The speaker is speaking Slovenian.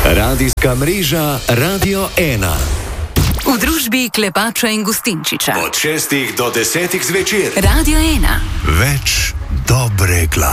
Radijska mreža Radio 1. V družbi Klepača in Gustinčiča. Od 6 do 10 zvečer. Radio 1. Več dobre glasbe.